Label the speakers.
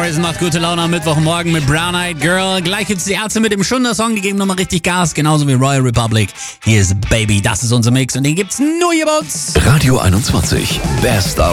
Speaker 1: Morrison macht gute Laune am Mittwochmorgen mit Brown Eyed Girl. Gleich gibt's die Ärzte mit dem Schunder-Song, die geben nochmal richtig Gas, genauso wie Royal Republic. Hier ist Baby, das ist unser Mix und den gibt's nur hier bei uns.
Speaker 2: Radio 21, Best of